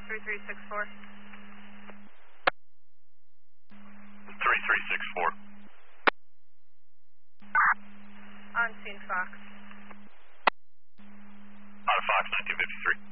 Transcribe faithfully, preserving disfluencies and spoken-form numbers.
three three six four. three three six four. On scene Fox. On Fox nineteen fifty-three.